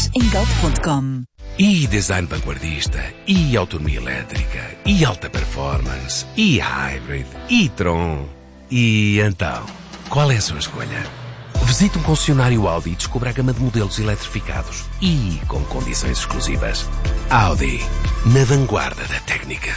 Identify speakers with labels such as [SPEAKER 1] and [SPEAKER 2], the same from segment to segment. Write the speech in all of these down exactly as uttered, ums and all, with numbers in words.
[SPEAKER 1] mais em galp ponto com.
[SPEAKER 2] E design vanguardista, e autonomia elétrica, e alta performance, e hybrid, e Tron. E então, qual é a sua escolha? Visite um concessionário Audi e descubra a gama de modelos eletrificados e com condições exclusivas. Audi, na vanguarda da técnica.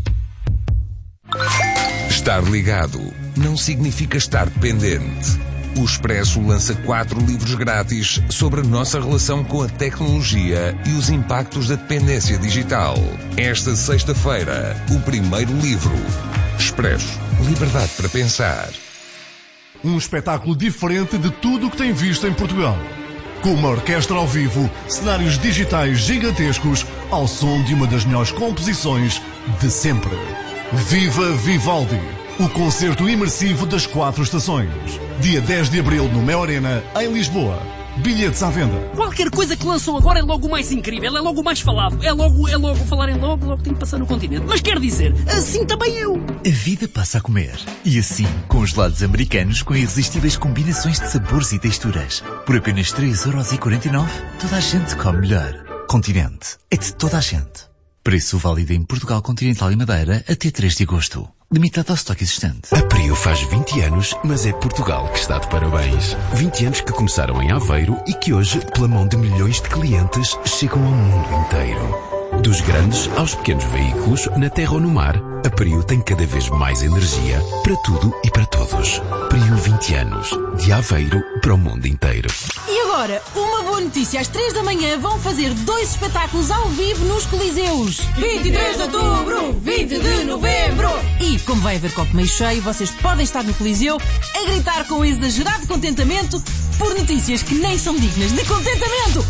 [SPEAKER 3] Estar ligado não significa estar pendente. O Expresso lança quatro livros grátis sobre a nossa relação com a tecnologia e os impactos da dependência digital. Esta sexta-feira, o primeiro livro. Expresso. Liberdade para pensar.
[SPEAKER 4] Um espetáculo diferente de tudo o que tem visto em Portugal. Com uma orquestra ao vivo, cenários digitais gigantescos, ao som de uma das melhores composições de sempre. Viva Vivaldi! O concerto imersivo das quatro estações. Dia dez de abril no Mel Arena, em Lisboa. Bilhetes à venda.
[SPEAKER 5] Qualquer coisa que lançam agora é logo o mais incrível, é logo o mais falado, é logo, é logo falar em logo, logo tem que passar no continente. Mas quer dizer, assim também eu.
[SPEAKER 6] A vida passa a comer. E assim, com os gelados americanos com irresistíveis combinações de sabores e texturas. Por apenas três euros e quarenta e nove, toda a gente come melhor. Continente. É de toda a gente. Preço válido em Portugal Continental e Madeira até três de agosto. Limitado ao estoque existente.
[SPEAKER 2] A Prio faz vinte anos, mas é Portugal que está de parabéns. vinte anos que começaram em Aveiro e que hoje, pela mão de milhões de clientes, chegam ao mundo inteiro. Dos grandes aos pequenos veículos, na terra ou no mar, a Prio tem cada vez mais energia para tudo e para todos. Prio vinte anos, de Aveiro para o mundo inteiro.
[SPEAKER 7] E agora, uma boa notícia. Às três da manhã vão fazer dois espetáculos ao vivo nos Coliseus. vinte e três de outubro, vinte de novembro. E, como vai haver copo meio cheio, vocês podem estar no Coliseu a gritar com exagerado contentamento por notícias que nem são dignas de contentamento.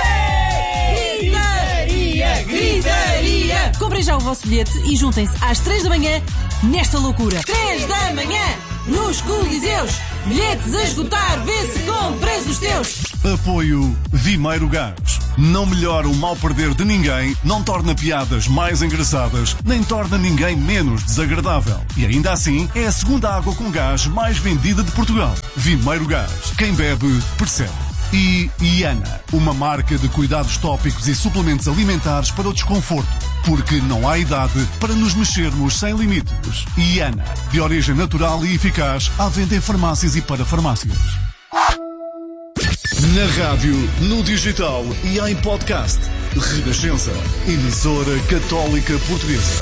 [SPEAKER 7] Gritaria, gritaria. Comprem já o vosso bilhete e juntem-se às três da manhã nesta loucura. três da manhã, nos Coliseus. Bilhetes a esgotar, vê se compras os teus.
[SPEAKER 4] Apoio Vimeiro Gás. Não melhora o mal perder de ninguém, não torna piadas mais engraçadas, nem torna ninguém menos desagradável. E ainda assim, é a segunda água com gás mais vendida de Portugal. Vimeiro Gás. Quem bebe, percebe. E Iana, uma marca de cuidados tópicos e suplementos alimentares para o desconforto. Porque não há idade para nos mexermos sem limites. Iana, de origem natural e eficaz, à venda em farmácias e para farmácias. Na rádio, no digital e em podcast. Renascença, emissora católica portuguesa.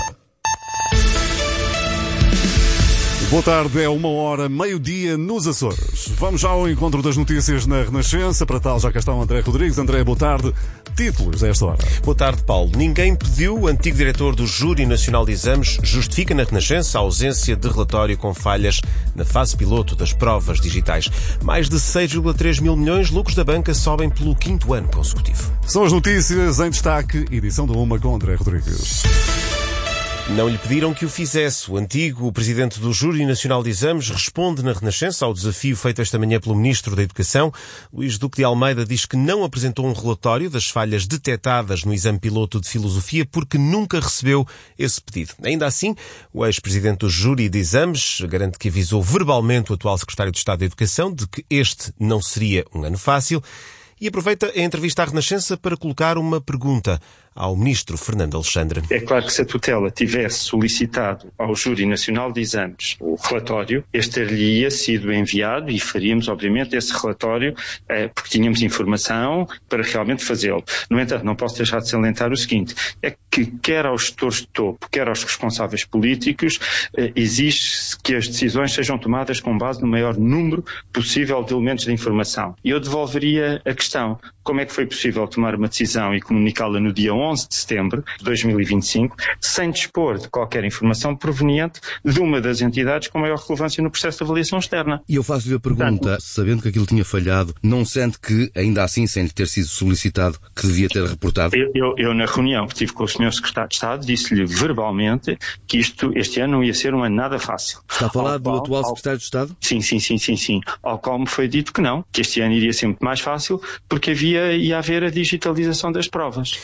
[SPEAKER 4] Boa tarde, é uma hora, meio-dia nos Açores. Vamos já ao encontro das notícias na Renascença. Para tal, já cá está o André Rodrigues. André, boa tarde. Títulos a esta hora.
[SPEAKER 8] Boa tarde, Paulo. Ninguém pediu. O antigo diretor do Júri Nacional de Exames justifica na Renascença a ausência de relatório com falhas na fase piloto das provas digitais. Mais de seis vírgula três mil milhões, lucros da banca sobem pelo quinto ano consecutivo.
[SPEAKER 4] São as notícias em destaque. Edição da Uma com André Rodrigues.
[SPEAKER 8] Não lhe pediram que o fizesse. O antigo presidente do Júri Nacional de Exames responde na Renascença ao desafio feito esta manhã pelo Ministro da Educação. Luís Duque de Almeida diz que não apresentou um relatório das falhas detectadas no exame piloto de Filosofia porque nunca recebeu esse pedido. Ainda assim, o ex-presidente do Júri de Exames garante que avisou verbalmente o atual Secretário de Estado da Educação de que este não seria um ano fácil e aproveita a entrevista à Renascença para colocar uma pergunta ao Ministro Fernando Alexandre.
[SPEAKER 9] É claro que se a tutela tivesse solicitado ao Júri Nacional de Exames o relatório, este teria sido enviado e faríamos, obviamente, esse relatório eh, porque tínhamos informação para realmente fazê-lo. No entanto, não posso deixar de salientar o seguinte, é que quer aos gestores de topo, quer aos responsáveis políticos, eh, exige que as decisões sejam tomadas com base no maior número possível de elementos de informação. E eu devolveria a questão, como é que foi possível tomar uma decisão e comunicá-la no dia onze de setembro de dois mil e vinte e cinco, sem dispor de qualquer informação proveniente de uma das entidades com maior relevância no processo de avaliação externa.
[SPEAKER 10] E eu faço-lhe a pergunta, Portanto, sabendo que aquilo tinha falhado, não sente que, ainda assim, sem lhe ter sido solicitado, que devia ter reportado?
[SPEAKER 9] Eu, eu, eu na reunião que tive com o senhor Secretário de Estado, disse-lhe verbalmente que isto, este ano não ia ser um ano nada fácil.
[SPEAKER 10] Está a falar do
[SPEAKER 9] qual,
[SPEAKER 10] atual
[SPEAKER 9] ao,
[SPEAKER 10] Secretário de Estado?
[SPEAKER 9] Sim, sim, sim, sim, sim. Ao qual me foi dito que não, que este ano iria ser muito mais fácil, porque havia, ia haver a digitalização das provas.
[SPEAKER 8] O Cheiro tem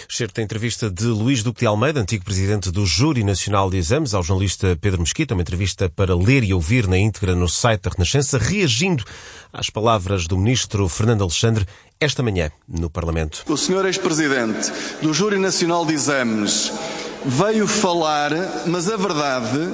[SPEAKER 8] entrevista de Luís Duque de Almeida, antigo presidente do Júri Nacional de Exames, ao jornalista Pedro Mesquita, uma entrevista para ler e ouvir na íntegra no site da Renascença, reagindo às palavras do ministro Fernando Alexandre esta manhã no Parlamento.
[SPEAKER 1] O senhor ex-presidente do Júri Nacional de Exames veio falar, mas a verdade,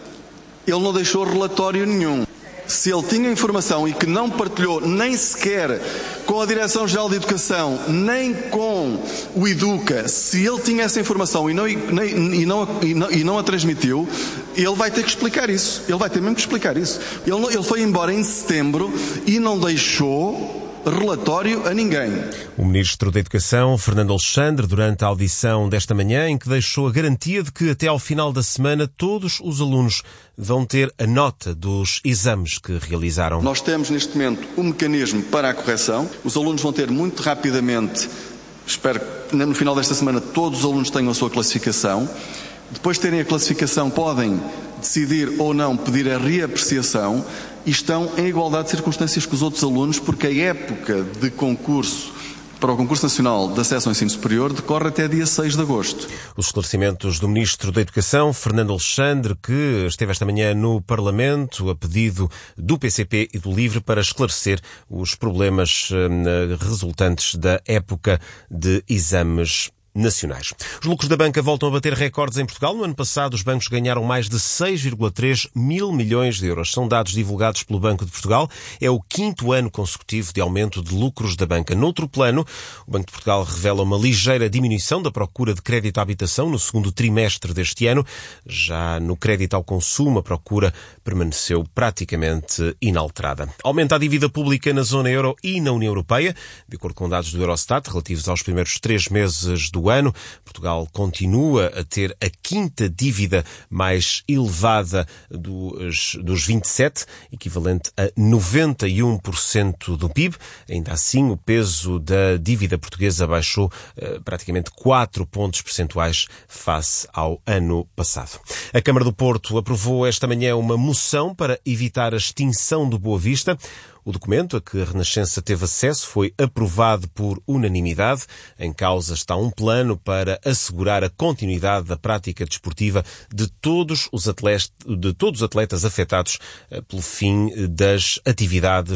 [SPEAKER 1] ele não deixou relatório nenhum. Se ele tinha informação e que não partilhou nem sequer com a Direção-Geral de Educação, nem com o Educa, se ele tinha essa informação e não, e, nem, e, não, e, não, e não a transmitiu, ele vai ter que explicar isso. Ele vai ter mesmo que explicar isso. Ele, ele foi embora em setembro e não deixou relatório a ninguém.
[SPEAKER 8] O Ministro da Educação, Fernando Alexandre, durante a audição desta manhã, em que deixou a garantia de que até ao final da semana todos os alunos vão ter a nota dos exames que realizaram.
[SPEAKER 1] Nós temos neste momento um mecanismo para a correção. Os alunos vão ter muito rapidamente, espero que no final desta semana todos os alunos tenham a sua classificação. Depois de terem a classificação, podem decidir ou não pedir a reapreciação e estão em igualdade de circunstâncias com os outros alunos, porque a época de concurso para o Concurso Nacional de Acesso ao Ensino Superior decorre até dia seis de agosto.
[SPEAKER 8] Os esclarecimentos do Ministro da Educação, Fernando Alexandre, que esteve esta manhã no Parlamento a pedido do P C P e do LIVRE para esclarecer os problemas eh, resultantes da época de exames nacionais. Os lucros da banca voltam a bater recordes em Portugal. No ano passado, os bancos ganharam mais de seis vírgula três mil milhões de euros. São dados divulgados pelo Banco de Portugal. É o quinto ano consecutivo de aumento de lucros da banca. Noutro plano, o Banco de Portugal revela uma ligeira diminuição da procura de crédito à habitação no segundo trimestre deste ano. Já no crédito ao consumo, a procura permaneceu praticamente inalterada. Aumenta a dívida pública na zona euro e na União Europeia. De acordo com dados do Eurostat, relativos aos primeiros três meses do ano, Portugal continua a ter a quinta dívida mais elevada dos, dos vinte e sete, equivalente a noventa e um por cento do P I B. Ainda assim, o peso da dívida portuguesa baixou uh, praticamente quatro pontos percentuais face ao ano passado. A Câmara do Porto aprovou esta manhã uma moção para evitar a extinção do Boa Vista. O documento a que a Renascença teve acesso foi aprovado por unanimidade. Em causa está um plano para assegurar a continuidade da prática desportiva de todos os atletas, de todos os atletas afetados pelo fim das atividades